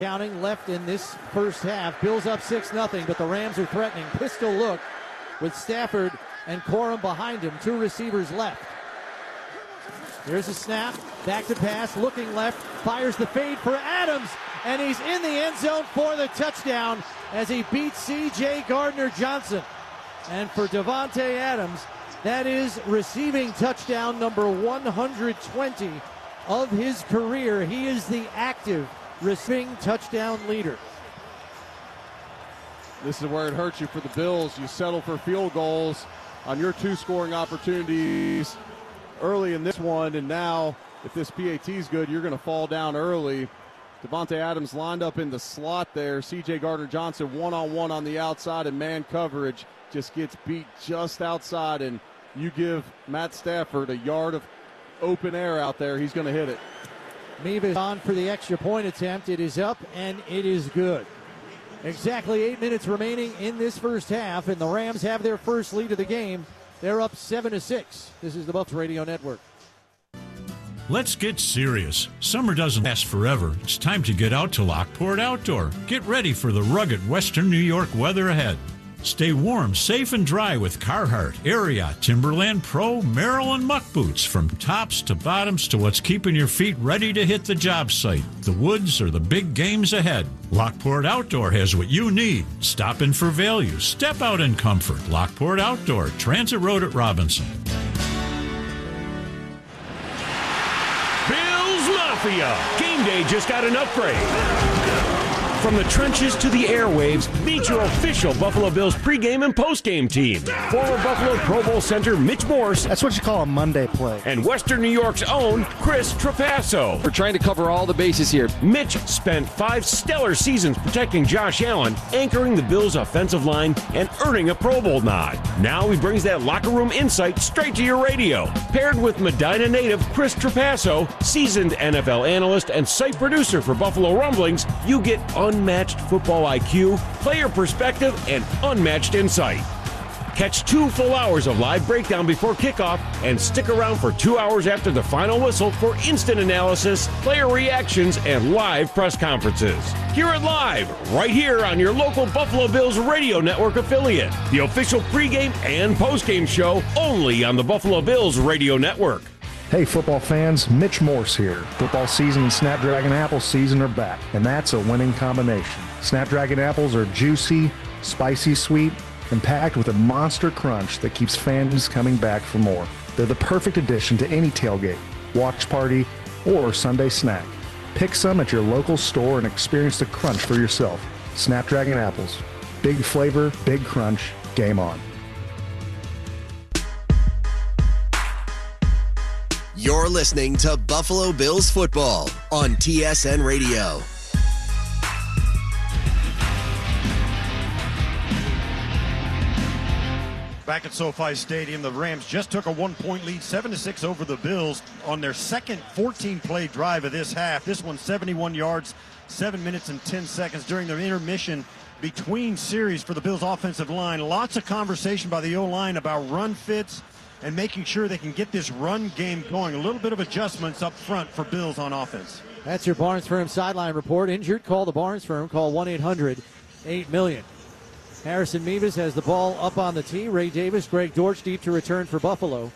Counting left in this first half. Bills up 6-0, but the Rams are threatening. Pistol look with Stafford and Corum behind him. Two receivers left. Here's a snap. Back to pass. Looking left. Fires the fade for Adams. And he's in the end zone for the touchdown as he beats C.J. Gardner-Johnson. And for Davante Adams, that is receiving touchdown number 120 of his career. He is the active receiving touchdown leader. This is where it hurts you for the Bills. You settle for field goals on your two scoring opportunities early in this one, and now if this PAT is good, you're going to fall down early. Davante Adams lined up in the slot there. C.J. Gardner-Johnson one-on-one on the outside, and man coverage just gets beat just outside, and you give Matt Stafford a yard of open air out there, he's going to hit it. Mevis on for the extra point attempt. It is up, and it is good. Exactly 8 minutes remaining in this first half, and the Rams have their first lead of the game. They're up 7-6. This is the Bucs Radio Network. Let's get serious. Summer doesn't last forever. It's time to get out to Lockport Outdoor. Get ready for the rugged Western New York weather ahead. Stay warm, safe, and dry with Carhartt, Ariat, Timberland Pro, Merrell, and Muck boots. From tops to bottoms to what's keeping your feet ready to hit the job site, the woods, or the big games ahead. Lockport Outdoor has what you need. Stop in for value. Step out in comfort. Lockport Outdoor, Transit Road at Robinson. Bills Mafia. Game day just got an upgrade. From the trenches to the airwaves, meet your official Buffalo Bills pregame and postgame team. Former Buffalo Pro Bowl center Mitch Morse. That's what you call a Monday play. And Western New York's own Chris Trapasso. We're trying to cover all the bases here. Mitch spent 5 stellar seasons protecting Josh Allen, anchoring the Bills' offensive line, and earning a Pro Bowl nod. Now he brings that locker room insight straight to your radio. Paired with Medina native Chris Trapasso, seasoned NFL analyst and site producer for Buffalo Rumblings, you get unmatched football IQ, player perspective, and unmatched insight. Catch 2 full hours of live breakdown before kickoff and stick around for 2 hours after the final whistle for instant analysis, player reactions, and live press conferences. Hear it live right here on your local Buffalo Bills Radio Network affiliate. The official pregame and postgame show only on the Buffalo Bills Radio Network. Hey football fans, Mitch Morse here. Football season and Snapdragon Apple season are back, and that's a winning combination. Snapdragon apples are juicy, spicy sweet, and packed with a monster crunch that keeps fans coming back for more. They're the perfect addition to any tailgate, watch party, or Sunday snack. Pick some at your local store and experience the crunch for yourself. Snapdragon apples. Big flavor, big crunch, game on. You're listening to Buffalo Bills football on TSN Radio. Back at SoFi Stadium, the Rams just took a 1-point lead, 7-6 over the Bills on their second 14-play drive of this half. This one 71 yards, 7 minutes and 10 seconds during the intermission between series for the Bills offensive line. Lots of conversation by the O-line about run fits and making sure they can get this run game going. A little bit of adjustments up front for Bills on offense. That's your Barnes Firm sideline report. Injured, call the Barnes Firm. Call 1-800-8-million. Harrison Mevis has the ball up on the tee. Ray Davis, Greg Dortch deep to return for Buffalo.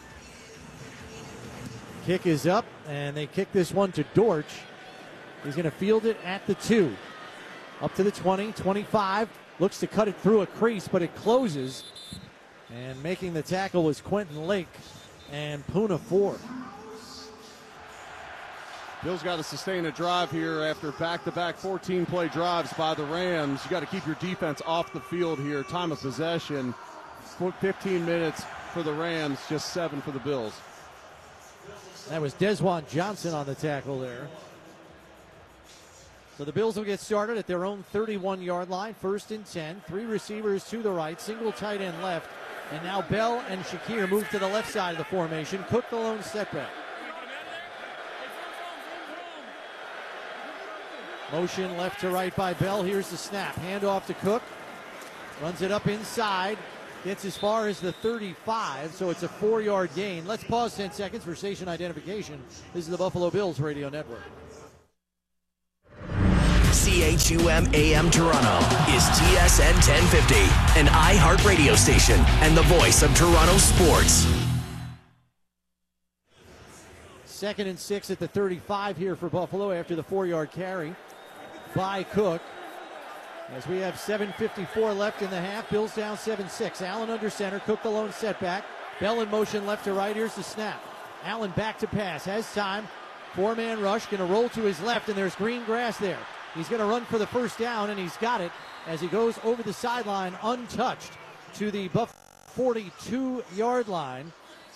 Kick is up, and they kick this one to Dortch. He's going to field it at the 2. Up to the 20, 25. Looks to cut it through a crease, but it closes. And making the tackle was Quentin Lake and Puna Ford. Bills got to sustain a drive here after back-to-back 14-play drives by the Rams. You got to keep your defense off the field here. Time of possession, 15 minutes for the Rams, just 7 for the Bills. That was Desjuan Johnson on the tackle there. So the Bills will get started at their own 31-yard line, 1st and 10. 3 receivers to the right, single tight end left. And now Bell and Shakir move to the left side of the formation. Cook the lone setback. Motion left to right by Bell. Here's the snap. Handoff to Cook. Runs it up inside. Gets as far as the 35, so it's a 4-yard gain. Let's pause 10 seconds for station identification. This is the Buffalo Bills Radio Network. CHUM AM Toronto is TSN 1050, an iHeart radio station and the voice of Toronto sports. 2nd and 6 at the 35 here for Buffalo after the 4-yard carry by Cook. As we have 7:54 left in the half, Bills down 7-6. Allen under center, Cook the lone setback. Bell in motion left to right. Here's the snap. Allen back to pass, has time. 4-man rush, going to roll to his left, and there's green grass there. He's going to run for the first down, and he's got it as he goes over the sideline untouched to the Buff 42-yard line.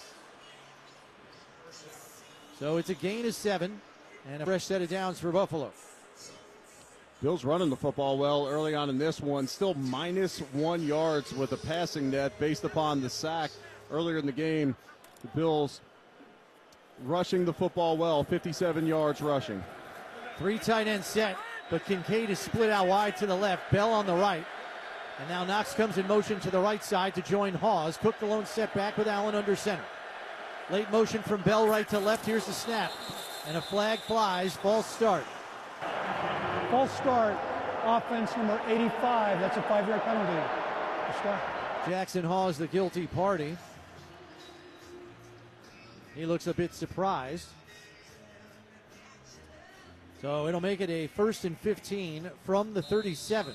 So it's a gain of 7 and a fresh set of downs for Buffalo. Bills running the football well early on in this one. Still -1 yards with a passing net based upon the sack earlier in the game. The Bills rushing the football well, 57 yards rushing. 3 tight end set, but Kincaid is split out wide to the left. Bell on the right. And now Knox comes in motion to the right side to join Hawes. Cook the lone set back with Allen under center. Late motion from Bell right to left. Here's the snap. And a flag flies. False start. False start. Offense number 85. That's a 5-yard penalty. Jackson Hawes the guilty party. He looks a bit surprised. So it'll make it a 1st and 15 from the 37.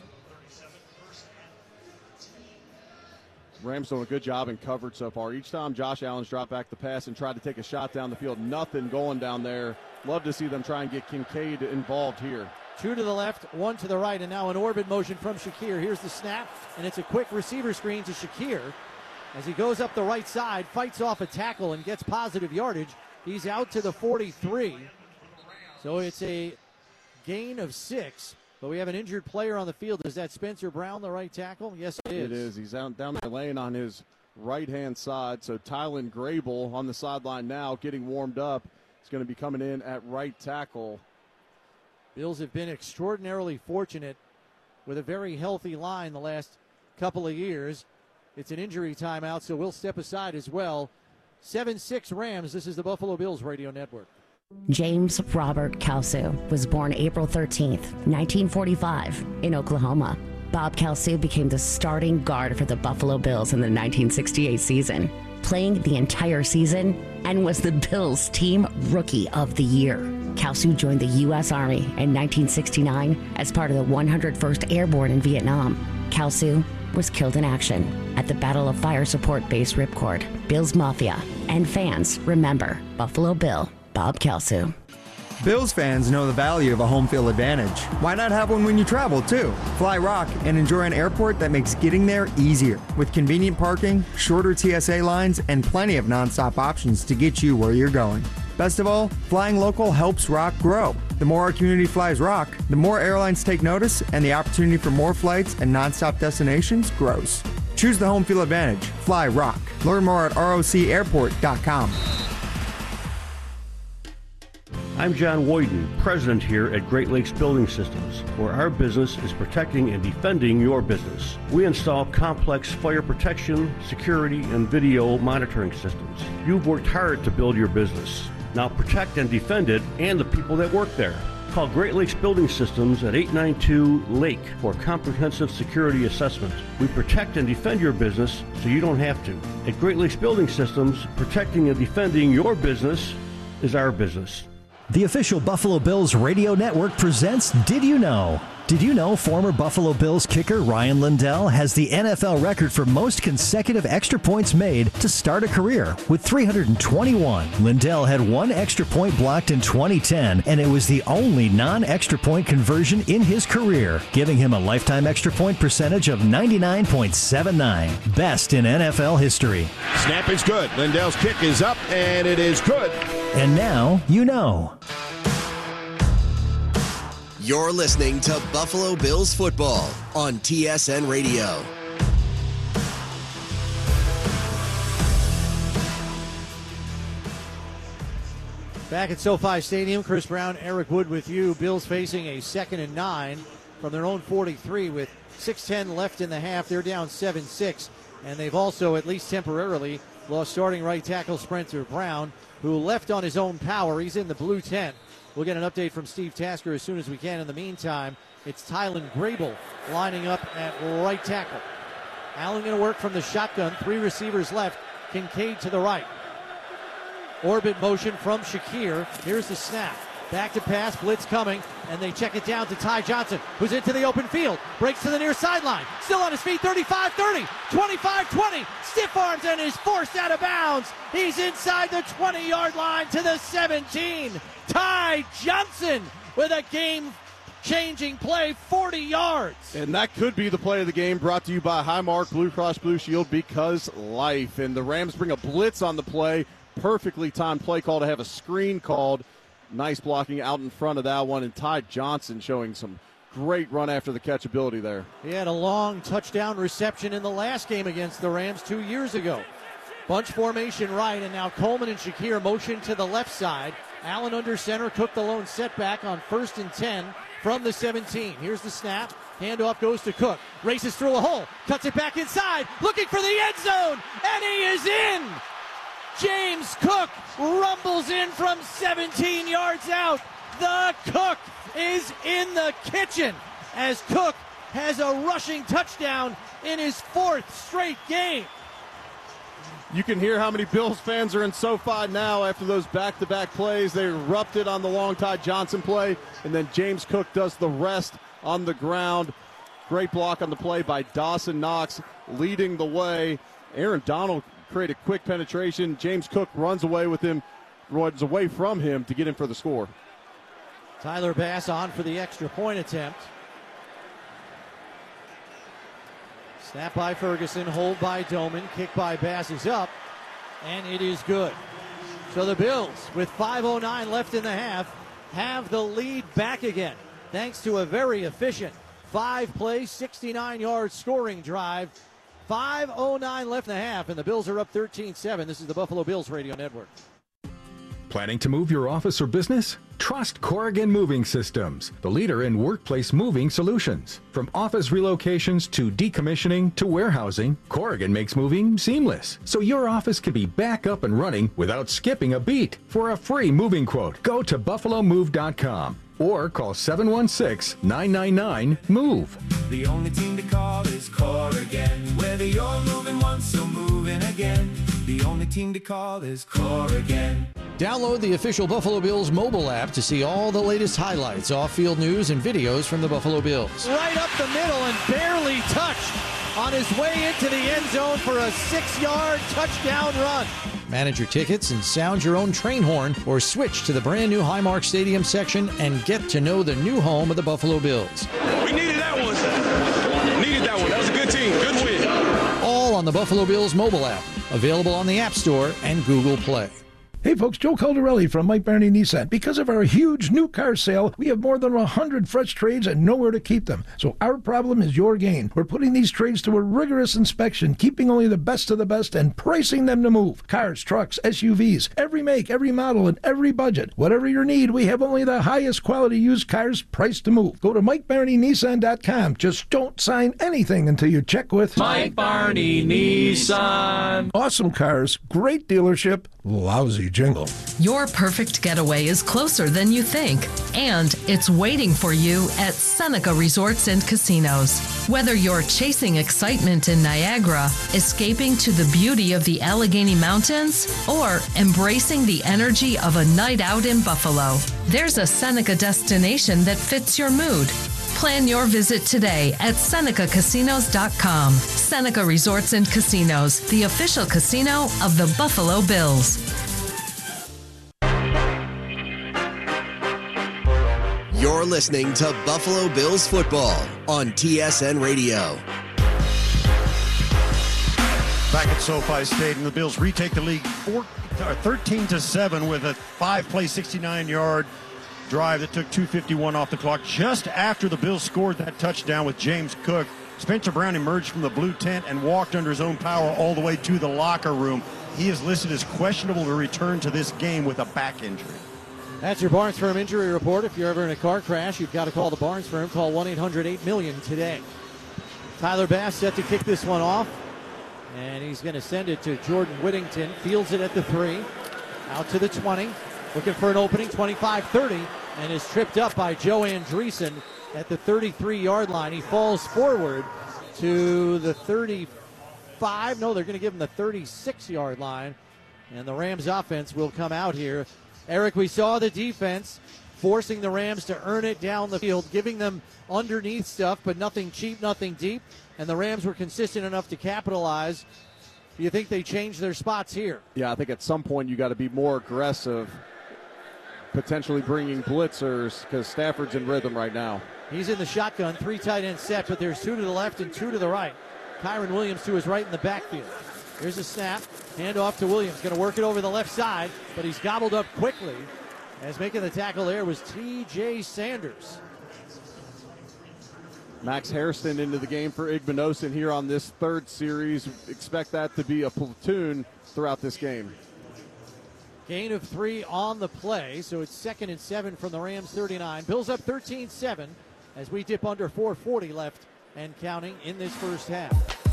Rams doing a good job in coverage so far. Each time Josh Allen's dropped back the pass and tried to take a shot down the field, nothing going down there. Love to see them try and get Kincaid involved here. 2 to the left, 1 to the right, and now an orbit motion from Shakir. Here's the snap, and it's a quick receiver screen to Shakir. As he goes up the right side, fights off a tackle and gets positive yardage. He's out to the 43. So it's a gain of 6. But we have an injured player on the field. Is that Spencer Brown, the right tackle? Yes, it is. It is. He's down there laying on his right-hand side. So Tylen Grable on the sideline now getting warmed up. He's going to be coming in at right tackle. Bills have been extraordinarily fortunate with a very healthy line the last couple of years. It's an injury timeout, so we'll step aside as well. 7-6 Rams. This is the Buffalo Bills Radio Network. James Robert Kalsu was born April 13th, 1945 in Oklahoma. Bob Kalsu became the starting guard for the Buffalo Bills in the 1968 season, playing the entire season and was the Bills' team rookie of the year. Kalsu joined the U.S. Army in 1969 as part of the 101st Airborne in Vietnam. Kalsu was killed in action at the Battle of Fire Support Base Ripcord. Bills Mafia and fans remember Buffalo Bill Bob Kalsu. Bills fans know the value of a home field advantage. Why not have one when you travel, too? Fly Rock and enjoy an airport that makes getting there easier. With convenient parking, shorter TSA lines, and plenty of nonstop options to get you where you're going. Best of all, flying local helps Rock grow. The more our community flies Rock, the more airlines take notice, and the opportunity for more flights and nonstop destinations grows. Choose the home field advantage. Fly Rock. Learn more at rocairport.com. I'm John Woyden, president here at Great Lakes Building Systems, where our business is protecting and defending your business. We install complex fire protection, security, and video monitoring systems. You've worked hard to build your business. Now protect and defend it and the people that work there. Call Great Lakes Building Systems at 892-LAKE for a comprehensive security assessment. We protect and defend your business so you don't have to. At Great Lakes Building Systems, protecting and defending your business is our business. The official Buffalo Bills radio network presents Did You Know? Did you know former Buffalo Bills kicker Ryan Lindell has the NFL record for most consecutive extra points made to start a career with 321? Lindell had 1 extra point blocked in 2010, and it was the only non-extra point conversion in his career, giving him a lifetime extra point percentage of 99.79, best in NFL history. Snap is good. Lindell's kick is up, and it is good. And now you know. You're listening to Buffalo Bills football on TSN Radio. Back at SoFi Stadium, Chris Brown, Eric Wood with you. Bills facing a 2nd and 9 from their own 43 with 6:10 left in the half. They're down 7-6, and they've also, at least temporarily, lost starting right tackle Spencer Brown, who left on his own power. He's in the blue tent. We'll get an update from Steve Tasker as soon as we can. In the meantime, It's Tylen Grable lining up at right tackle. Allen going to work from the shotgun. 3 receivers left. Kincaid to the right. Orbit motion from Shakir. Here's the snap. Back to pass, blitz coming, and they check it down to Ty Johnson, who's into the open field. Breaks to the near sideline. Still on his feet, 35-30, 25-20. Stiff arms and is forced out of bounds. He's inside the 20-yard line to the 17. Ty Johnson with a game-changing play, 40 yards. And that could be the play of the game, brought to you by Highmark Blue Cross Blue Shield, because life. And the Rams bring a blitz on the play. Perfectly timed play call to have a screen called. Nice blocking out in front of that one, and Ty Johnson showing some great run after the catch ability there. He had a long touchdown reception in the last game against the Rams 2 years ago. Bunch formation right, and now Coleman and Shakir motion to the left side. Allen under center, Cook the lone setback on 1st and 10 from the 17. Here's the snap. Handoff goes to Cook. Races through a hole. Cuts it back inside. Looking for the end zone. And he is in. James Cook rumbles in from 17 yards out. The Cook is in the kitchen as Cook has a rushing touchdown in his 4th straight game. You can hear how many Bills fans are in SoFi now after those back-to-back plays. They erupted on the long Ty Johnson play, and then James Cook does the rest on the ground. Great block on the play by Dawson Knox leading the way. Aaron Donald created quick penetration. James Cook runs away from him to get in for the score. Tyler Bass on for the extra point attempt. Snap by Ferguson, hold by Doman, kick by Bass is up, and it is good. So the Bills, with 5:09 left in the half, have the lead back again, thanks to a very efficient 5-play, 69-yard scoring drive. 5:09 left in the half, and the Bills are up 13-7. This is the Buffalo Bills Radio Network. Planning to move your office or business? Trust Corrigan Moving Systems, the leader in workplace moving solutions. From office relocations to decommissioning to warehousing, Corrigan makes moving seamless, so your office can be back up and running without skipping a beat. For a free moving quote, go to buffalomove.com or call 716-999-MOVE. The only team to call is Corrigan. Whether you're moving once or moving again, the only team to call is Corrigan. Download the official Buffalo Bills mobile app to see all the latest highlights, off-field news, and videos from the Buffalo Bills. Right up the middle and barely touched on his way into the end zone for a 6-yard touchdown run. Manage your tickets and sound your own train horn, or switch to the brand new Highmark Stadium section and get to know the new home of the Buffalo Bills. We needed that one. Needed that one. That was a good team. Good win. All on the Buffalo Bills mobile app, available on the App Store and Google Play. Hey folks, Joe Caldarelli from Mike Barney Nissan. Because of our huge new car sale, we have more than 100 fresh trades and nowhere to keep them. So our problem is your gain. We're putting these trades to a rigorous inspection, keeping only the best of the best and pricing them to move. Cars, trucks, SUVs, every make, every model, and every budget. Whatever your need, we have only the highest quality used cars priced to move. Go to MikeBarneyNissan.com. Just don't sign anything until you check with Mike Barney Nissan. Awesome cars, great dealership, lousy jingle. Your perfect getaway is closer than you think, and it's waiting for you at Seneca Resorts and Casinos. Whether you're chasing excitement in Niagara, escaping to the beauty of the Allegheny Mountains, or embracing the energy of a night out in Buffalo, there's a Seneca destination that fits your mood. Plan your visit today at SenecaCasinos.com. Seneca Resorts and Casinos, the official casino of the Buffalo Bills. You're listening to Buffalo Bills football on TSN Radio. Back at SoFi Stadium, the Bills retake the lead 13-7 with a 5-play, 69-yard drive that took 2:51 off the clock. Just after the Bills scored that touchdown with James Cook, Spencer Brown emerged from the blue tent and walked under his own power all the way to the locker room. He is listed as questionable to return to this game with a back injury. That's your Barnes Firm injury report. If you're ever in a car crash, you've got to call the Barnes Firm. Call 1-800-8-MILLION today. Tyler Bass set to kick this one off, and he's going to send it to Jordan Whittington. Fields it at the 3, out to the 20. Looking for an opening, 25-30, and is tripped up by Joe Andreessen at the 33-yard line. He falls forward to the 35. No, they're going to give him the 36-yard line. And the Rams offense will come out here. Eric, we saw the defense forcing the Rams to earn it down the field, giving them underneath stuff, but nothing cheap, nothing deep. And the Rams were consistent enough to capitalize. Do you think they changed their spots here? Yeah, I think at some point you got to be more aggressive, potentially bringing blitzers, because Stafford's in rhythm right now. He's in the shotgun, 3 tight end set, but there's 2 to the left and 2 to the right. Kyren Williams to his right in the backfield. Here's a snap, hand off to Williams. Going to work it over the left side, but he's gobbled up quickly. As making the tackle there was T.J. Sanders. Max Hairston into the game for Igbinosun here on this third series. Expect that to be a platoon throughout this game. Gain of 3 on the play, so it's 2nd and 7 from the Rams 39. Bills up 13-7 as we dip under 4:40 left and counting in this first half.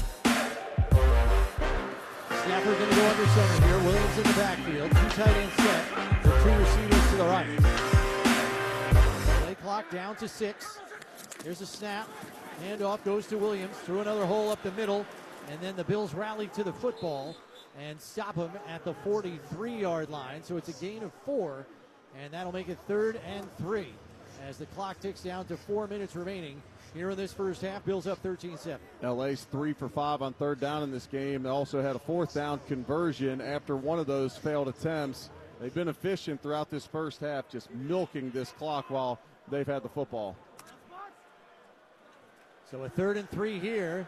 Stafford going to go under center here. Williams in the backfield. 2 tight end set with 2 receivers to the right. Play clock down to 6. Here's a snap. Handoff goes to Williams through another hole up the middle. And then the Bills rally to the football and stop him at the 43-yard line. So it's a gain of 4. And that'll make it 3rd and 3 as the clock ticks down to 4 minutes remaining. Here in this first half, Bills up 13-7. LA's 3 for 5 on 3rd down in this game. They also had a 4th down conversion after one of those failed attempts. They've been efficient throughout this first half, just milking this clock while they've had the football. So a 3rd and 3 here.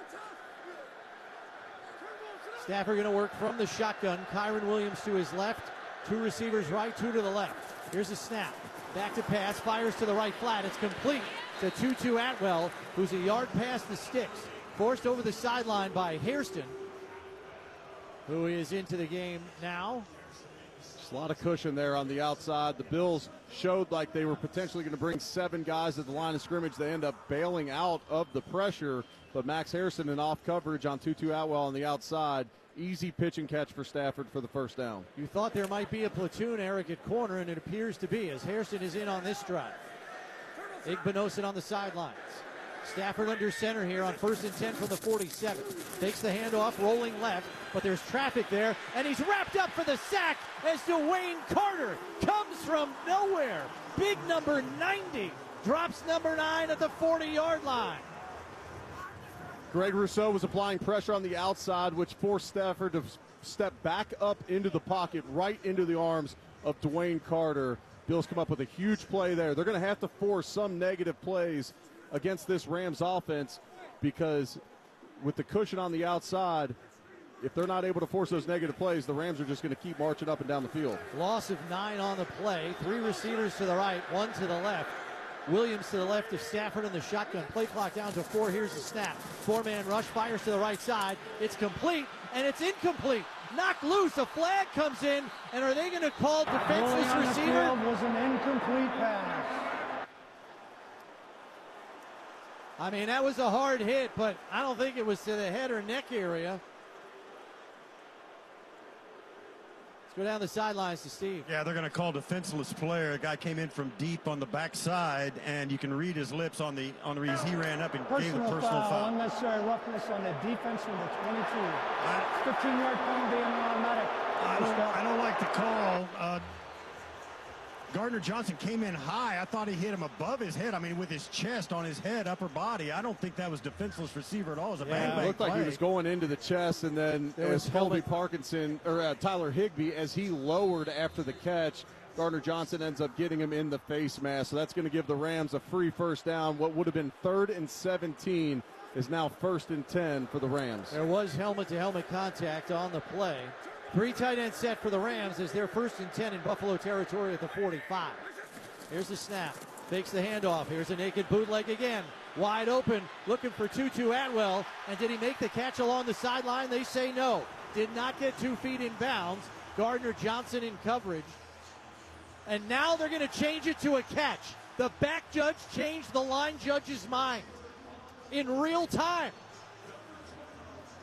Stafford going to work from the shotgun. Kyren Williams to his left. 2 receivers right, 2 to the left. Here's a snap. Back to pass, fires to the right flat. It's complete to Tutu Atwell, who's a yard past the sticks. Forced over the sideline by Hairston, who is into the game now. Just a lot of cushion there on the outside. The Bills showed like they were potentially going to bring 7 guys at the line of scrimmage. They end up bailing out of the pressure, but Max Hairston in off coverage on Tutu Atwell on the outside. Easy pitch and catch for Stafford for the first down. You thought there might be a platoon, Eric, at corner, and it appears to be as Hairston is in on this drive. Igbinosun on the sidelines. Stafford under center here on 1st and 10 from the 47. Takes the handoff, rolling left, but there's traffic there, and he's wrapped up for the sack as Dwayne Carter comes from nowhere. Big number 90 drops number 9 at the 40-yard line. Greg Rousseau was applying pressure on the outside, which forced Stafford to step back up into the pocket, right into the arms of Dwayne Carter. Bills come up with a huge play there. They're going to have to force some negative plays against this Rams offense because with the cushion on the outside, if they're not able to force those negative plays, the Rams are just going to keep marching up and down the field. Loss of 9 on the play. 3 receivers to the right, 1 to the left. Williams to the left of Stafford in the shotgun. Play clock down to 4. Here's the snap. 4-man rush, fires to the right side. It's complete, and it's incomplete. Knocked loose. A flag comes in, and are they going to call defenseless receiver? Was an incomplete pass. I mean, that was a hard hit, but I don't think it was to the head or neck area. Go down the sidelines to Steve. Yeah, they're going to call defenseless player. A guy came in from deep on the backside, and you can read his lips on the reads. He ran up and gave a personal foul. Unnecessary roughness on the defense from the 22. 15-yard penalty and automatic. I don't like the call. Gardner Johnson came in high. I thought he hit him above his head. I mean, with his chest on his head, upper body. I don't think that was defenseless receiver at all. It was a bang-bang It looked like he was going into the chest, and then as Helby Parkinson, or Tyler Higbee, as he lowered after the catch, Gardner Johnson ends up getting him in the face mask. So that's going to give the Rams a free first down. What would have been 3rd and 17 is now 1st and 10 for the Rams. There was helmet-to-helmet contact on the play. 3 tight end set for the Rams as they're 1st and 10 in Buffalo territory at the 45. Here's the snap. Fakes the handoff. Here's a naked bootleg again. Wide open, looking for Tutu Atwell. And did he make the catch along the sideline? They say no. Did not get 2 feet in bounds. Gardner Johnson in coverage. And now they're going to change it to a catch. The back judge changed the line judge's mind in real time.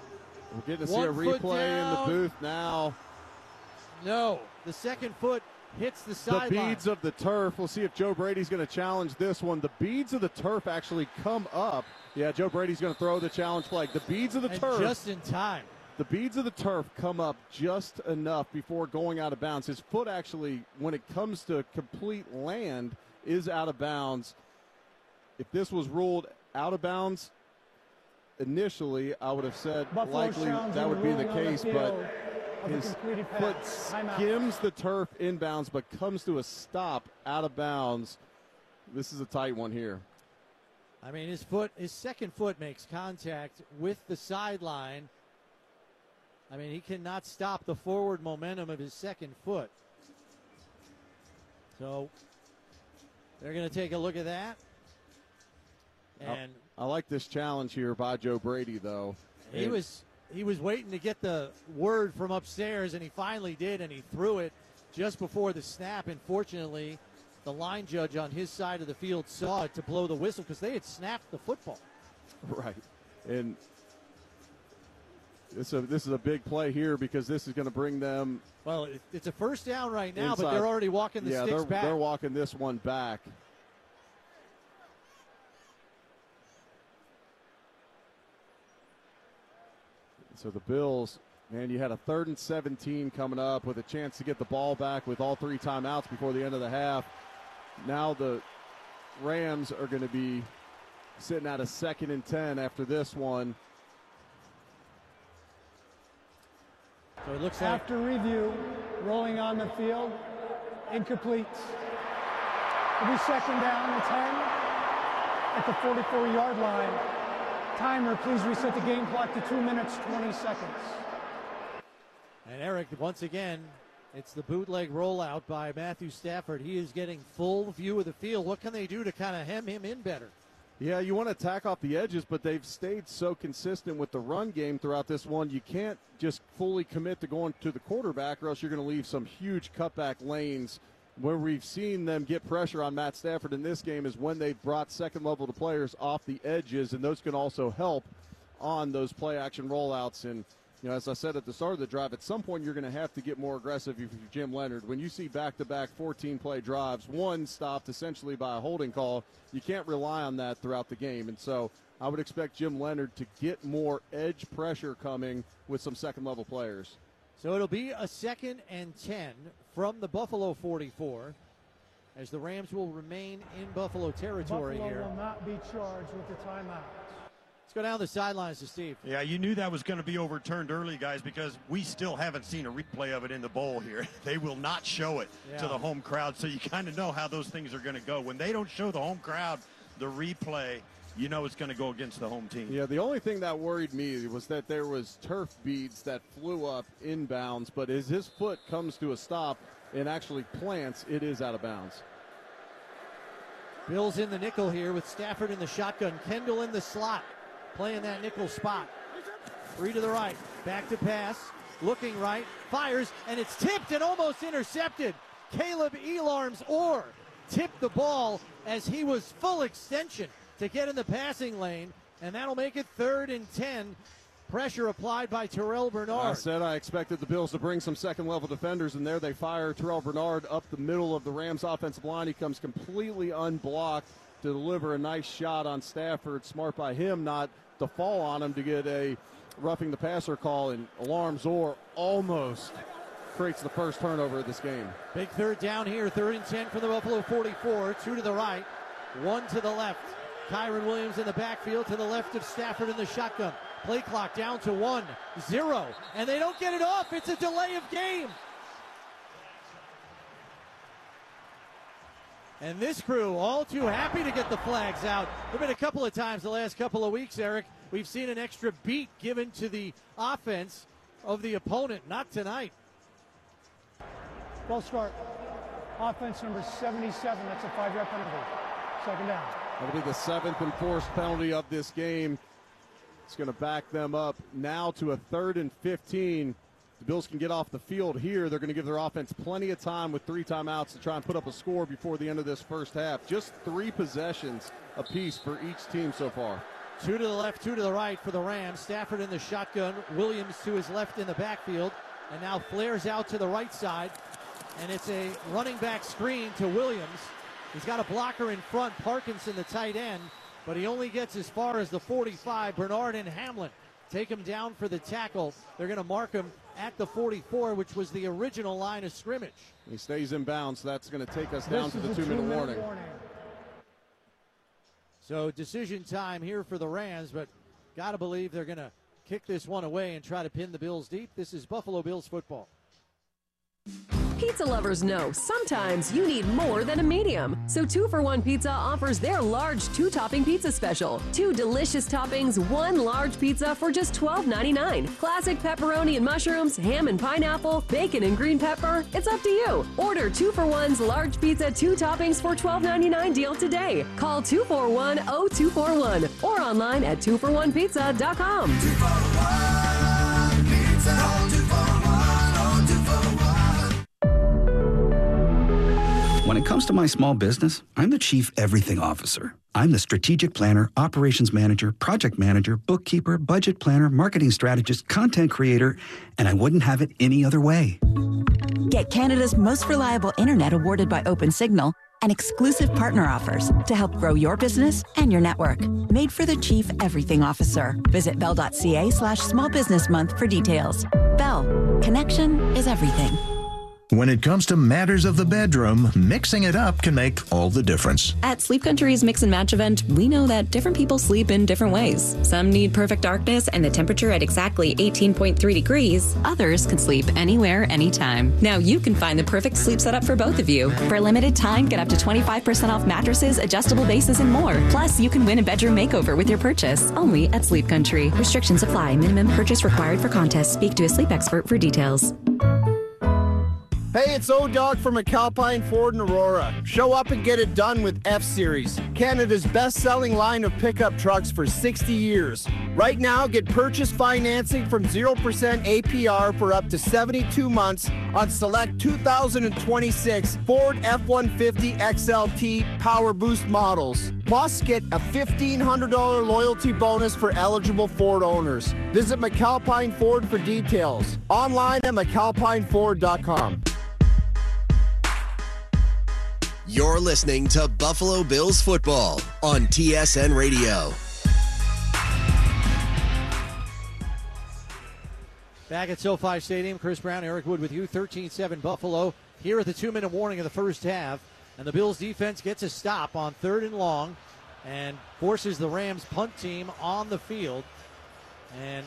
We're getting to see a replay in the booth now. No, the second foot hits the The sideline. beads of the turf. We'll see if Joe Brady's going to challenge this one. The beads of the turf actually come up. Yeah, Joe Brady's going to throw the challenge flag. The beads of the turf. Just in time. The beads of the turf come up just enough before going out of bounds. His foot actually, when it comes to complete land, is out of bounds. If this was ruled out of bounds initially, I would have said Buffalo likely that would be the case, but his foot skims the turf inbounds but comes to a stop out of bounds. This is a tight one here. I mean, his second foot makes contact with the sideline. I mean, he cannot stop the forward momentum of his second foot. So they're going to take a look at that. And I like this challenge here by Joe Brady, though. He was waiting to get the word from upstairs, and he finally did, and he threw it just before the snap. And fortunately, the line judge on his side of the field saw it to blow the whistle because they had snapped the football. Right. And this is a big play here because this is going to bring them. Well, it's a first down right now, inside. But they're already walking the sticks back. They're walking this one back. So the Bills, man, you had a 3rd and 17 coming up with a chance to get the ball back with all 3 timeouts before the end of the half. Now the Rams are going to be sitting at a 2nd and 10 after this one. So it looks like after review, rolling on the field, incomplete. It'll be 2nd down and 10 at the 44-yard line. Timer, please reset the game clock to 2 minutes, 20 seconds. And Eric, once again, it's the bootleg rollout by Matthew Stafford. He is getting full view of the field. What can they do to kind of hem him in better? Yeah, you want to attack off the edges, but they've stayed so consistent with the run game throughout this one. You can't just fully commit to going to the quarterback, or else you're going to leave some huge cutback lanes. Where we've seen them get pressure on Matt Stafford in this game is when they've brought second-level players off the edges, and those can also help on those play-action rollouts. And, you know, as I said at the start of the drive, at some point you're going to have to get more aggressive if you're Jim Leonhard. When you see back-to-back 14-play drives, one stopped essentially by a holding call, you can't rely on that throughout the game. And so I would expect Jim Leonhard to get more edge pressure coming with some second-level players. So it'll be a 2nd and 10 from the Buffalo 44 as the Rams will remain in Buffalo territory Buffalo here. will not be charged with the timeout. Let's go down the sidelines to Steve. Yeah, you knew that was going to be overturned early, guys, because we still haven't seen a replay of it in the bowl here. They will not show it to the home crowd, so you kind of know how those things are going to go. When they don't show the home crowd the replay, you know it's going to go against the home team. Yeah, the only thing that worried me was that there was turf beads that flew up inbounds, but as his foot comes to a stop and actually plants, it is out of bounds. Bills in the nickel here with Stafford in the shotgun. Kendall in the slot, playing that nickel spot. 3 to the right, back to pass, looking right, fires, and it's tipped and almost intercepted. Caleb Elarms Orr tipped the ball as he was full extension to get in the passing lane, and that'll make it 3rd and 10. Pressure applied by Terrell Bernard. I said I expected the Bills to bring some second-level defenders, and there they fire Terrell Bernard up the middle of the Rams' offensive line. He comes completely unblocked to deliver a nice shot on Stafford. Smart by him not to fall on him to get a roughing the passer call, and Elarms Orr almost creates the first turnover of this game. Big 3rd down here, 3rd and 10 for the Buffalo 44. 2 to the right, 1 to the left. Kyron Williams in the backfield to the left of Stafford in the shotgun. Play clock down to 1-0. And they don't get it off. It's a delay of game. And this crew all too happy to get the flags out. There have been a couple of times the last couple of weeks, Eric, we've seen an extra beat given to the offense of the opponent. Not tonight. Ball start. Offense number 77. That's a 5-yard penalty. 2nd down. That'll be the 7th enforced penalty of this game. It's going to back them up now to a 3rd and 15. The Bills can get off the field here. They're going to give their offense plenty of time with 3 timeouts to try and put up a score before the end of this first half. Just 3 possessions apiece for each team so far. 2 to the left, 2 to the right for the Rams. Stafford in the shotgun. Williams to his left in the backfield. And now flares out to the right side. and it's a running back screen to Williams. He's got a blocker in front, Parkinson, the tight end, but he only gets as far as the 45. Bernard and Hamlin take him down for the tackle. They're going to mark him at the 44, which was the original line of scrimmage. He stays in bounds, so that's going to take us down to the 2-minute warning. So decision time here for the Rams, but got to believe they're going to kick this one away and try to pin the Bills deep. This is Buffalo Bills football. Pizza lovers know sometimes you need more than a medium. So 2-for-1 Pizza offers their large 2-topping pizza special. 2 delicious toppings, 1 large pizza for just $12.99. Classic pepperoni and mushrooms, ham and pineapple, bacon and green pepper. It's up to you. Order 2-for-1's large pizza 2 toppings for $12.99 deal today. Call 241-0241 or online at 2for1pizza.com. 2-for-1 Pizza, 2-for-1. When it comes to my small business, I'm the Chief Everything Officer. I'm the strategic planner, operations manager, project manager, bookkeeper, budget planner, marketing strategist, content creator, and I wouldn't have it any other way. Get Canada's most reliable internet awarded by OpenSignal and exclusive partner offers to help grow your business and your network. Made for the Chief Everything Officer. Visit bell.ca/small business month for details. Bell. Connection is everything. When it comes to matters of the bedroom, mixing it up can make all the difference. At Sleep Country's Mix and Match event, we know that different people sleep in different ways. Some need perfect darkness and the temperature at exactly 18.3 degrees. Others can sleep anywhere, anytime. Now you can find the perfect sleep setup for both of you. For a limited time, get up to 25% off mattresses, adjustable bases, and more. Plus, you can win a bedroom makeover with your purchase. Only at Sleep Country. Restrictions apply. Minimum purchase required for contest. Speak to a sleep expert for details. Hey, it's O-Dog from McAlpine Ford in Aurora. Show up and get it done with F-Series, Canada's best-selling line of pickup trucks for 60 years. Right now, get purchase financing from 0% APR for up to 72 months on select 2026 Ford F-150 XLT Power Boost models. Plus, get a $1,500 loyalty bonus for eligible Ford owners. Visit McAlpine Ford for details. Online at McAlpineFord.com. You're listening to Buffalo Bills football on TSN Radio. Back at SoFi Stadium, Chris Brown, Eric Wood with you. 13-7 Buffalo here at the 2-minute warning of the first half. And the Bills defense gets a stop on 3rd and long and forces the Rams punt team on the field. And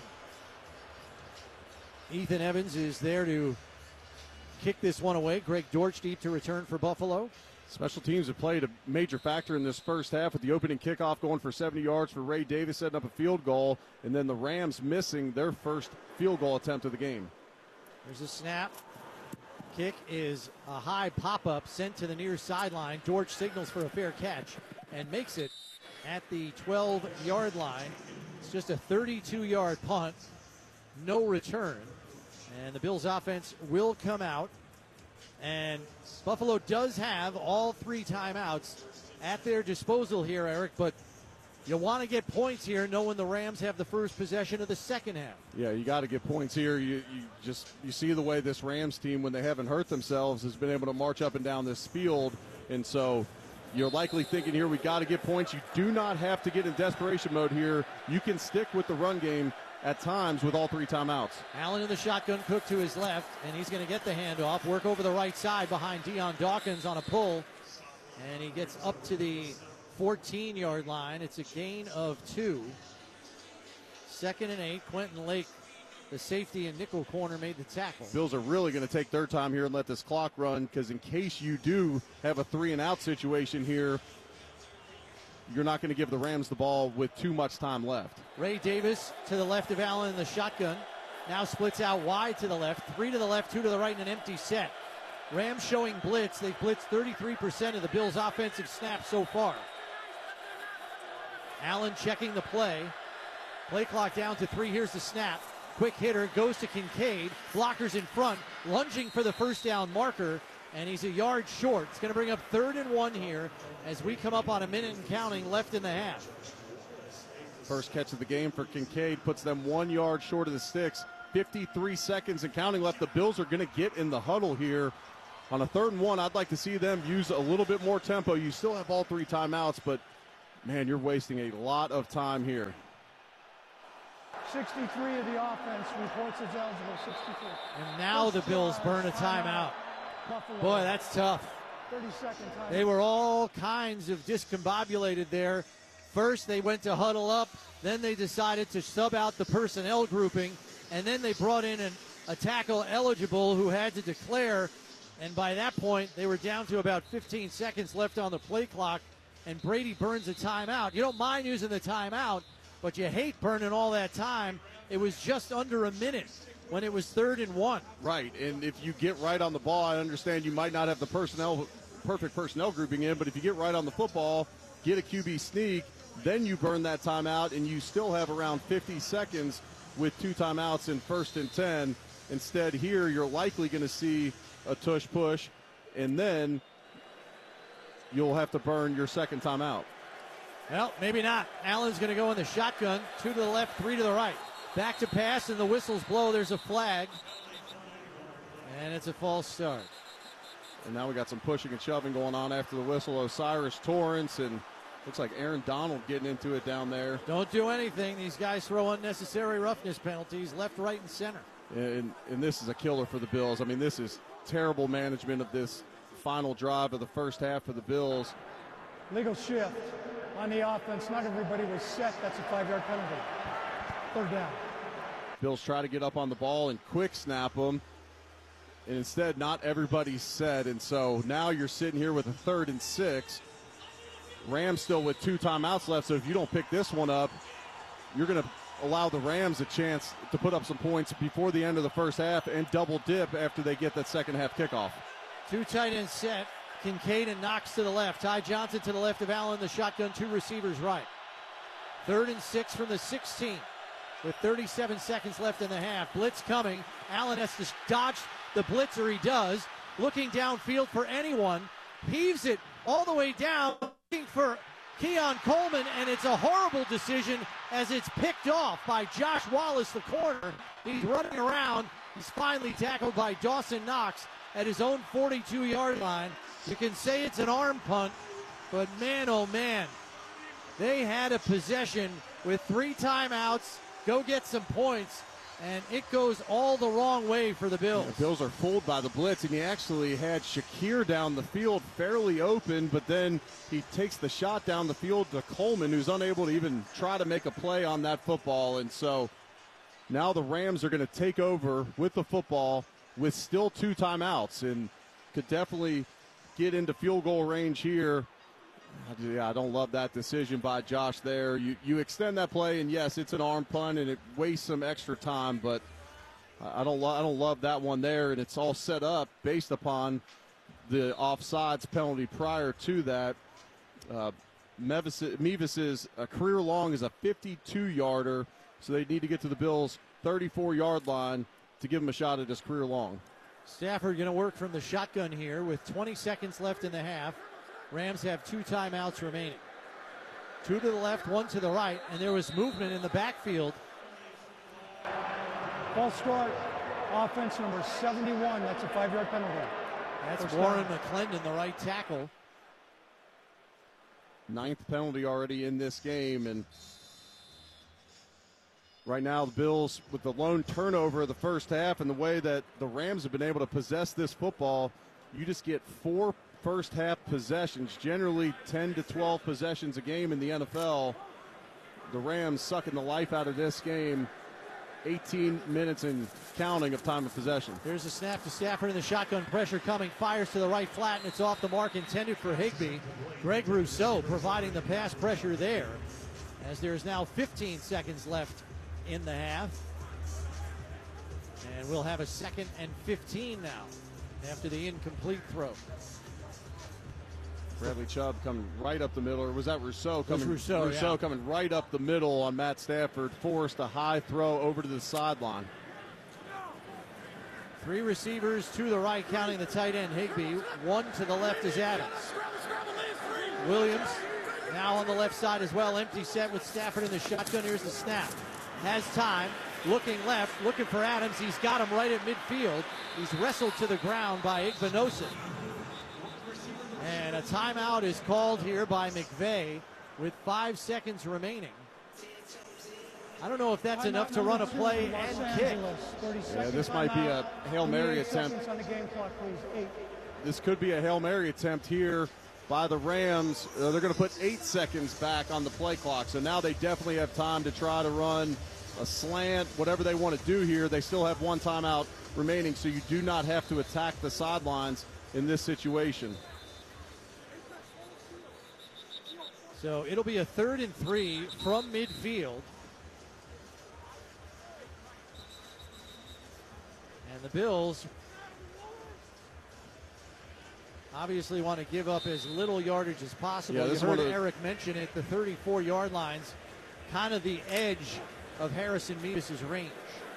Ethan Evans is there to kick this one away. Greg Dortch deep to return for Buffalo. Special teams have played a major factor in this first half with the opening kickoff going for 70 yards for Ray Davis, setting up a field goal, and then the Rams missing their first field goal attempt of the game. There's a snap. Kick is a high pop-up sent to the near sideline. Dortch signals for a fair catch and makes it at the 12-yard line. It's just a 32-yard punt, no return. And the Bills offense will come out. And Buffalo does have all 3 timeouts at their disposal here, Eric, but you want to get points here knowing the Rams have the first possession of the second half. Yeah, you got to get points here. You see the way this Rams team, when they haven't hurt themselves, has been able to march up and down this field. And so you're likely thinking here, we got to get points. You do not have to get in desperation mode here. You can stick with the run game at times with all 3 timeouts. Allen in the shotgun, Cook to his left, and he's going to get the handoff, work over the right side behind Deion Dawkins on a pull, and he gets up to the 14-yard line. It's a gain of 2. 2nd and 8. Quentin Lake, the safety and nickel corner, made the tackle. Bills are really going to take their time here and let this clock run, because in case you do have a 3-and-out situation here, you're not going to give the Rams the ball with too much time left. Ray Davis to the left of Allen in the shotgun. Now splits out wide to the left. 3 to the left, 2 to the right in an empty set. Rams showing blitz. They've blitzed 33% of the Bills' offensive snaps so far. Allen checking the play. Play clock down to 3. Here's the snap. Quick hitter goes to Kincaid. Blockers in front. Lunging for the first down marker. And he's a yard short. It's going to bring up 3rd and 1 here as we come up on a minute and counting left in the half. First catch of the game for Kincaid puts them 1 yard short of the sticks. 53 seconds and counting left. The Bills are going to get in the huddle here. On a 3rd and 1, I'd like to see them use a little bit more tempo. You still have all 3 timeouts, but, man, you're wasting a lot of time here. 63 of the offense reports as eligible, 63. And now the Bills burn a timeout. Boy, that's tough. 30-second timeout. They were all kinds of discombobulated there. First, they went to huddle up. Then they decided to sub out the personnel grouping. And then they brought in a tackle eligible who had to declare. And by that point, they were down to about 15 seconds left on the play clock. And Brady burns a timeout. You don't mind using the timeout, but you hate burning all that time. It was just under a minute when it was 3rd and 1. Right, and if you get right on the ball, I understand you might not have the perfect personnel grouping in, but if you get right on the football, get a QB sneak, then you burn that timeout, and you still have around 50 seconds with 2 timeouts in 1st and 10. Instead, here you're likely going to see a tush push, and then you'll have to burn your 2nd timeout. Well, maybe not. Allen's going to go in the shotgun. 2 to the left, 3 to the right. Back to pass, and the whistles blow. There's a flag. And it's a false start. And now we got some pushing and shoving going on after the whistle. O'Cyrus Torrance and looks like Aaron Donald getting into it down there. Don't do anything. These guys throw unnecessary roughness penalties left, right, and center. And this is a killer for the Bills. I mean, this is terrible management of this final drive of the first half for the Bills. Legal shift on the offense. Not everybody was set. That's a 5-yard penalty. 3rd down. Bills try to get up on the ball and quick snap them. And instead, not everybody's set. And so now you're sitting here with a 3rd and 6. Rams still with 2 timeouts left. So if you don't pick this one up, you're going to allow the Rams a chance to put up some points before the end of the first half and double dip after they get that second half kickoff. 2 tight ends set. Kincaid and Knox to the left. Ty Johnson to the left of Allen. The shotgun, 2 receivers right. 3rd and 6 from the 16 with 37 seconds left in the half. Blitz coming. Allen has to dodge the blitz, or he does. Looking downfield for anyone. Heaves it all the way down, looking for Keon Coleman, and it's a horrible decision as it's picked off by Josh Wallace, the corner. He's running around. He's finally tackled by Dawson Knox at his own 42-yard line. You can say it's an arm punt, but man, oh man, they had a possession with 3 timeouts, go get some points, and it goes all the wrong way for the Bills. The Bills are fooled by the blitz, and he actually had Shakir down the field fairly open, but then he takes the shot down the field to Coleman, who's unable to even try to make a play on that football. And so now the Rams are going to take over with the football with still 2 timeouts and could definitely get into field goal range here. Yeah, I don't love that decision by Josh there. You extend that play, and yes, it's an arm punt, and it wastes some extra time, but I don't love that one there, and it's all set up based upon the offsides penalty prior to that. Mevis's career long is a 52-yarder, so they need to get to the Bills' 34-yard line to give him a shot at his career long. Stafford going to work from the shotgun here with 20 seconds left in the half. Rams have 2 timeouts remaining. 2 to the left, 1 to the right, and there was movement in the backfield. False start, offense number 71. That's a 5-yard penalty. That's First Warren down. McClendon, the right tackle. 9th penalty already in this game, and right now the Bills with the lone turnover of the first half and the way that the Rams have been able to possess this football, you just get 4 first half possessions, generally 10 to 12 possessions a game in the NFL. The Rams sucking the life out of this game. 18 minutes and counting of time of possession. Here's a snap to Stafford in the shotgun, pressure coming, fires to the right flat, and it's off the mark, intended for Higbee. Greg Rousseau providing the pass pressure there, as there's now 15 seconds left in the half. And we'll have a 2nd and 15 now after the incomplete throw. Bradley Chubb coming right up the middle, or was that Rousseau coming? Rousseau yeah. Coming right up the middle on Matt Stafford, forced a high throw over to the sideline. 3 receivers to the right, counting the tight end Higbee. 1 to the left is Adams. Williams now on the left side as well, empty set with Stafford in the shotgun. Here's the snap. Has time, looking left, looking for Adams. He's got him right at midfield. He's wrestled to the ground by Igbinosun. And a timeout is called here by McVay with 5 seconds remaining. I don't know if that's enough to run a play and kick. Yeah, this might be a Hail Mary attempt. This could be a Hail Mary attempt here by the Rams. They're going to put 8 seconds back on the play clock, so now they definitely have time to try to run a slant, whatever they want to do here. They still have 1 timeout remaining, so you do not have to attack the sidelines in this situation. So it'll be a 3rd and 3 from midfield. And the Bills obviously want to give up as little yardage as possible. Yeah, you heard Eric mention it, the 34-yard line's kind of the edge of Harrison Mevis' range.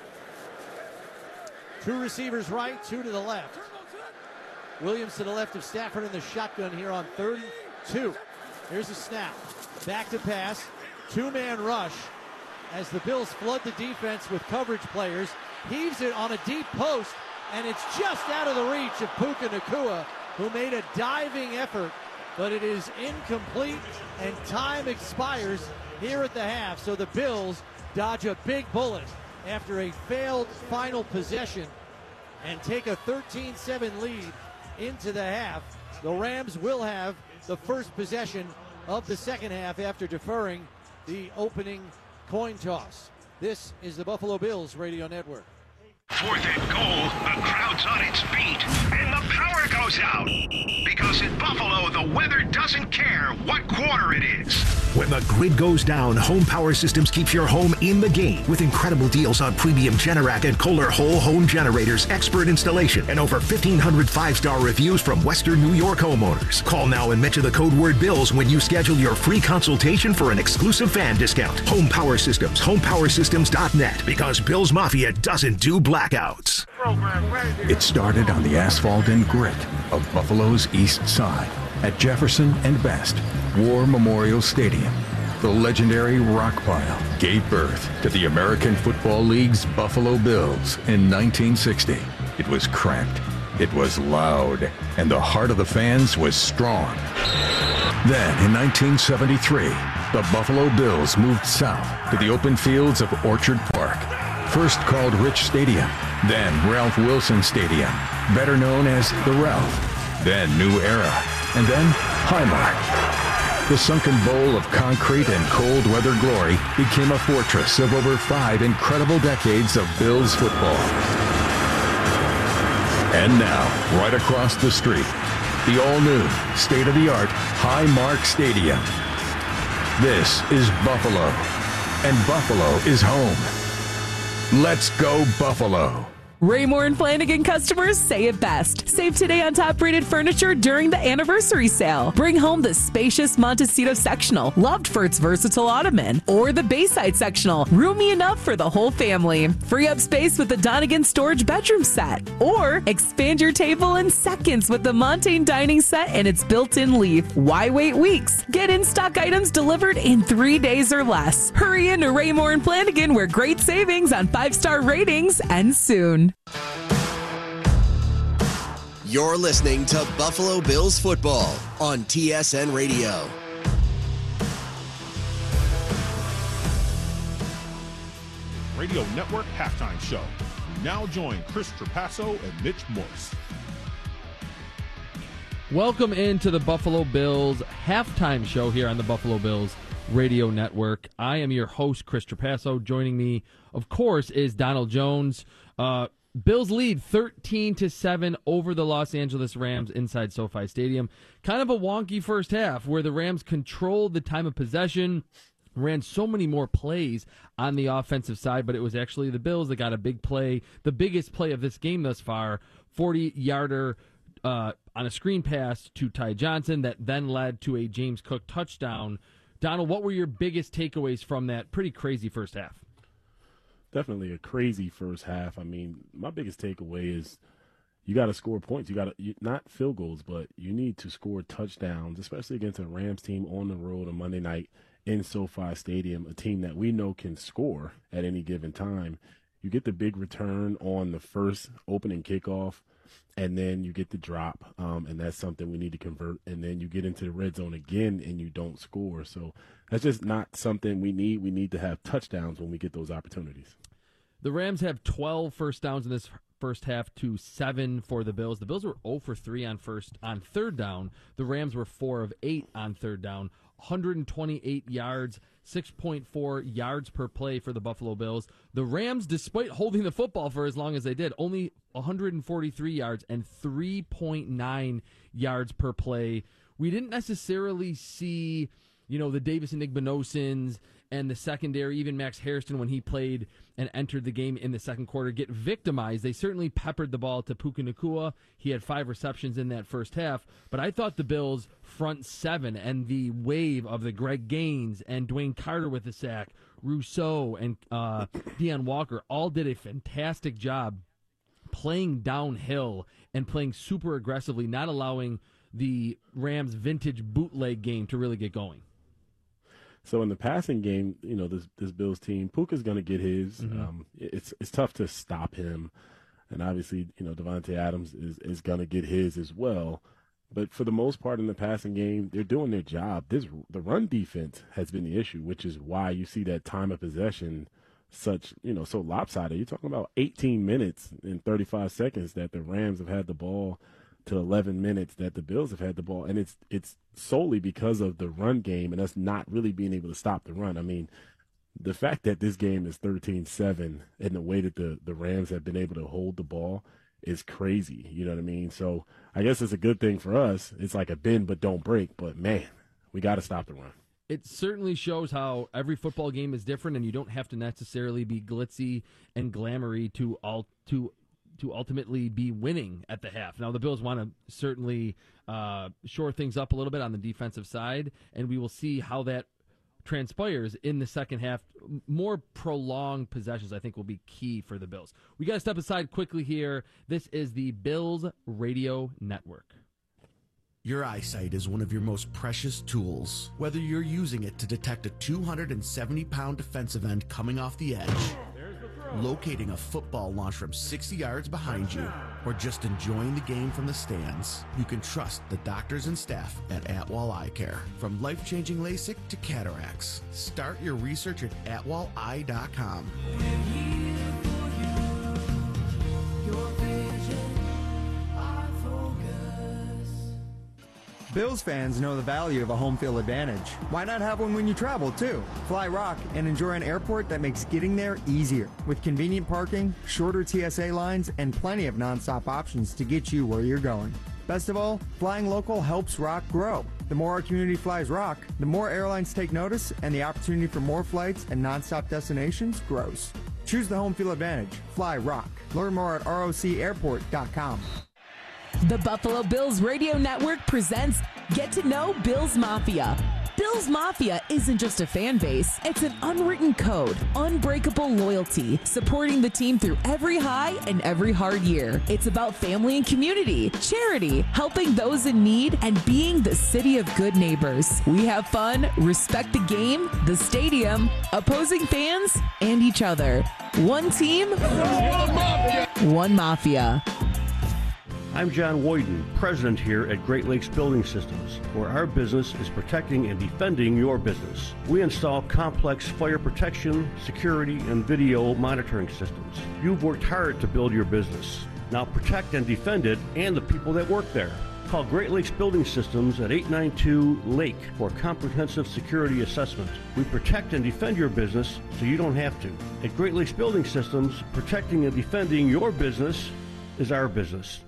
2 receivers right, 2 to the left. Williams to the left of Stafford in the shotgun here on 3rd and 2. Here's a snap. Back to pass. 2-man rush as the Bills flood the defense with coverage players. Heaves it on a deep post, and it's just out of the reach of Puka Nacua, who made a diving effort, but it is incomplete, and time expires here at the half. So the Bills dodge a big bullet after a failed final possession and take a 13-7 lead into the half. The Rams will have the first possession of the second half after deferring the opening coin toss. This is the Buffalo Bills Radio Network. 4th and goal, the crowd's on its feet, and the power goes out. Because in Buffalo, the weather doesn't care what quarter it is. When the grid goes down, Home Power Systems keeps your home in the game with incredible deals on premium Generac and Kohler whole home generators, expert installation, and over 1,500 5-star reviews from Western New York homeowners. Call now and mention the code word BILLS when you schedule your free consultation for an exclusive fan discount. Home Power Systems, homepowersystems.net, because Bills Mafia doesn't do blackouts. It started on the asphalt and grit of Buffalo's East Side at Jefferson and Best War Memorial Stadium. The legendary rock pile gave birth to the American Football League's Buffalo Bills in 1960. It was cramped, it was loud, and the heart of the fans was strong. Then, in 1973, the Buffalo Bills moved south to the open fields of Orchard Park, first called Rich Stadium, then Ralph Wilson Stadium, better known as the Ralph, then New Era, and then Highmark. The sunken bowl of concrete and cold weather glory became a fortress of over 5 incredible decades of Bills football. And now, right across the street, the all-new, state-of-the-art Highmark Stadium. This is Buffalo, and Buffalo is home. Let's go Buffalo. Raymore and Flanagan customers say it best. Save today on top-rated furniture during the anniversary sale. Bring home the spacious Montecito sectional, loved for its versatile ottoman, or the Bayside sectional, roomy enough for the whole family. Free up space with the Donegan storage bedroom set, or expand your table in seconds with the Montaigne dining set and its built-in leaf. Why wait weeks? Get in-stock items delivered in 3 days or less. Hurry in to Raymore and Flanagan, where great savings on 5-star ratings end soon. You're listening to Buffalo Bills football on TSN Radio. Radio Network halftime show. We now join Chris Trapasso and Mitch Morse. Welcome into the Buffalo Bills halftime show here on the Buffalo Bills Radio Network. I am your host, Chris Trapasso. Joining me, of course, is Donald Jones. Bills lead 13-7 over the Los Angeles Rams inside SoFi Stadium. Kind of a wonky first half where the Rams controlled the time of possession, ran so many more plays on the offensive side, but it was actually the Bills that got a big play, the biggest play of this game thus far, 40-yarder on a screen pass to Ty Johnson that then led to a James Cook touchdown. Donald, what were your biggest takeaways from that pretty crazy first half? Definitely a crazy first half. I mean, my biggest takeaway is you got to score points. You got to not field goals, but you need to score touchdowns, especially against a Rams team on the road on Monday night in SoFi Stadium, a team that we know can score at any given time. you get the big return on the first opening kickoff, and then you get the drop, and that's something we need to convert. And then you get into the red zone again, and you don't score. So that's just not something we need. We need to have touchdowns when we get those opportunities. The Rams have 12 first downs in this first half to 7 for the Bills. The Bills were 0 for 3 on third down. The Rams were 4 of 8 on third down. 128 yards, 6.4 yards per play for the Buffalo Bills. The Rams, despite holding the football for as long as they did, only 143 yards and 3.9 yards per play. We didn't necessarily see, the Davis and Igbenosins and the secondary, even Max Hairston, when he played and entered the game in the second quarter, get victimized. They certainly peppered the ball to Puka Nacua. He had 5 receptions in that first half. But I thought the Bills' front seven and the wave of the Greg Gaines and Dwayne Carter with the sack, Rousseau and Deion Walker all did a fantastic job playing downhill and playing super aggressively, not allowing the Rams' vintage bootleg game to really get going. So in the passing game, this Bills team, Puka's going to get his. Mm-hmm. It's tough to stop him, and obviously, Davante Adams is going to get his as well. But for the most part in the passing game, they're doing their job. The run defense has been the issue, which is why you see that time of possession so lopsided. You're talking about 18 minutes and 35 seconds that the Rams have had the ball to 11 minutes that the Bills have had the ball, and it's solely because of the run game and us not really being able to stop the run. I mean, the fact that this game is 13-7 and the way that the Rams have been able to hold the ball is crazy. You know what I mean? So I guess it's a good thing for us. It's like a bend but don't break, but man, we got to stop the run. It certainly shows how every football game is different, and you don't have to necessarily be glitzy and glamoury to ultimately be winning at the half. Now, the Bills want to certainly shore things up a little bit on the defensive side, and we will see how that transpires in the second half. More prolonged possessions, I think, will be key for the Bills. We got to step aside quickly here. This is the Bills Radio Network. Your eyesight is one of your most precious tools. Whether you're using it to detect a 270-pound defensive end coming off the edge, locating a football launched from 60 yards behind you, or just enjoying the game from the stands, you can trust the doctors and staff at Atwall Eye Care. From life-changing LASIK to cataracts, start your research at atwalleye.com. Bills fans know the value of a home field advantage. Why not have one when you travel, too? Fly Rock and enjoy an airport that makes getting there easier, with convenient parking, shorter TSA lines, and plenty of nonstop options to get you where you're going. Best of all, flying local helps Rock grow. The more our community flies Rock, the more airlines take notice, and the opportunity for more flights and nonstop destinations grows. Choose the home field advantage. Fly Rock. Learn more at rocairport.com. The Buffalo Bills Radio Network presents Get to Know Bills Mafia. Bills Mafia isn't just a fan base, it's an unwritten code, unbreakable loyalty, supporting the team through every high and every hard year. It's about family and community, charity, helping those in need, and being the city of good neighbors. We have fun, respect the game, the stadium, opposing fans, and each other. One team, one mafia. I'm John Woyden, president here at Great Lakes Building Systems, where our business is protecting and defending your business. We install complex fire protection, security, and video monitoring systems. You've worked hard to build your business. Now protect and defend it and the people that work there. Call Great Lakes Building Systems at 892-LAKE for a comprehensive security assessment. We protect and defend your business so you don't have to. At Great Lakes Building Systems, protecting and defending your business is our business.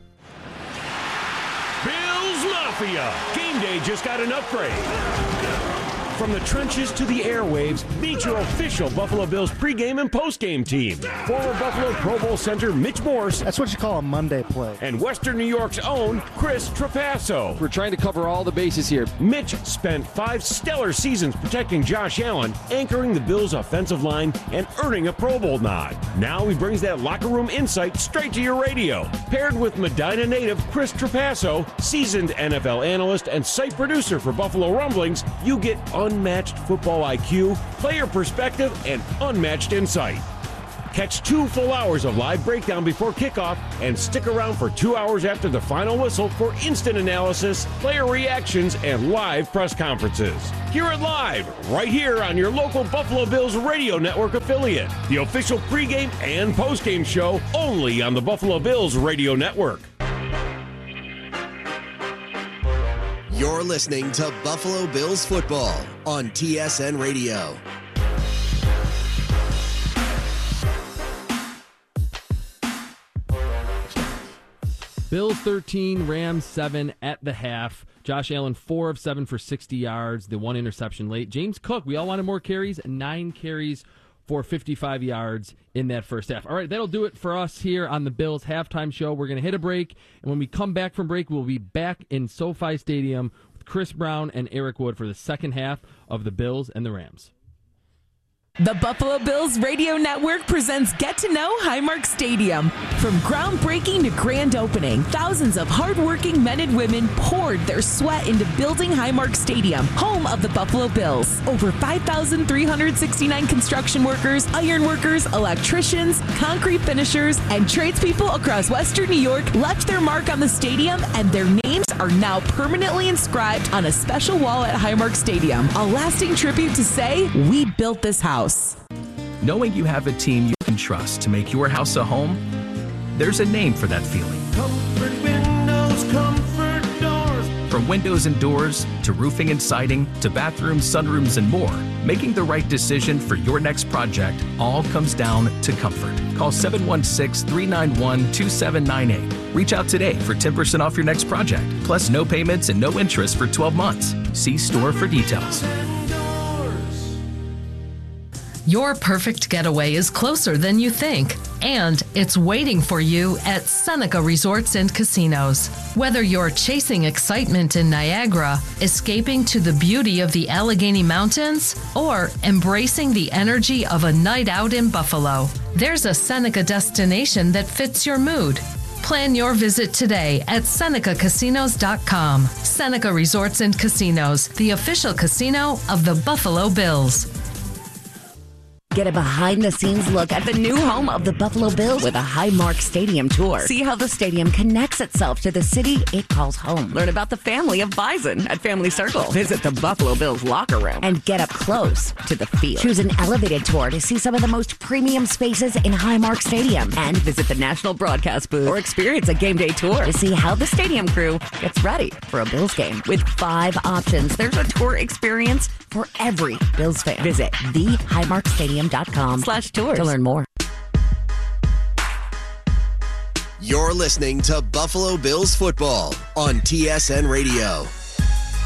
Bills Mafia! Game day just got an upgrade. From the trenches to the airwaves, meet your official Buffalo Bills pregame and postgame team. Former Buffalo Pro Bowl center Mitch Morse. That's what you call a Monday play. And Western New York's own Chris Trapasso. We're trying to cover all the bases here. Mitch spent 5 stellar seasons protecting Josh Allen, anchoring the Bills' offensive line, and earning a Pro Bowl nod. Now he brings that locker room insight straight to your radio. Paired with Medina native Chris Trapasso, seasoned NFL analyst and site producer for Buffalo Rumblings, you get unmatched football IQ, player perspective, and unmatched insight. Catch 2 full hours of live breakdown before kickoff and stick around for 2 hours after the final whistle for instant analysis, player reactions, and live press conferences. Hear it live right here on your local Buffalo Bills radio network affiliate. The official pregame and postgame show only on the Buffalo Bills radio network. You're listening to Buffalo Bills football on TSN Radio. Bills 13, Rams 7 at the half. Josh Allen 4 of 7 for 60 yards, the 1 interception late. James Cook, we all wanted more carries, 9 carries for 55 yards in that first half. All right, that'll do it for us here on the Bills halftime show. We're going to hit a break, and when we come back from break, we'll be back in SoFi Stadium with Chris Brown and Eric Wood for the second half of the Bills and the Rams. The Buffalo Bills Radio Network presents Get to Know Highmark Stadium. From groundbreaking to grand opening, thousands of hardworking men and women poured their sweat into building Highmark Stadium, home of the Buffalo Bills. Over 5,369 construction workers, iron workers, electricians, concrete finishers, and tradespeople across Western New York left their mark on the stadium, and their names are now permanently inscribed on a special wall at Highmark Stadium. A lasting tribute to say, we built this house. Knowing you have a team you can trust to make your house a home, there's a name for that feeling. Comfort Windows, Comfort Doors. From windows and doors, to roofing and siding, to bathrooms, sunrooms, and more, making the right decision for your next project all comes down to comfort. Call 716-391-2798. Reach out today for 10% off your next project, plus no payments and no interest for 12 months. See store for details. Your perfect getaway is closer than you think, and it's waiting for you at Seneca Resorts and Casinos. Whether you're chasing excitement in Niagara, escaping to the beauty of the Allegheny Mountains, or embracing the energy of a night out in Buffalo, there's a Seneca destination that fits your mood. Plan your visit today at SenecaCasinos.com. Seneca Resorts and Casinos, the official casino of the Buffalo Bills. Get a behind-the-scenes look at the new home of the Buffalo Bills with a Highmark Stadium tour. See how the stadium connects itself to the city it calls home. Learn about the family of Bison at Family Circle. Visit the Buffalo Bills locker room and get up close to the field. Choose an elevated tour to see some of the most premium spaces in Highmark Stadium. And visit the National Broadcast booth or experience a game day tour to see how the stadium crew gets ready for a Bills game. With 5 options, there's a tour experience for every Bills fan. Visit thehighmarkstadium.com/tours to learn more. You're listening to Buffalo Bills football on TSN Radio.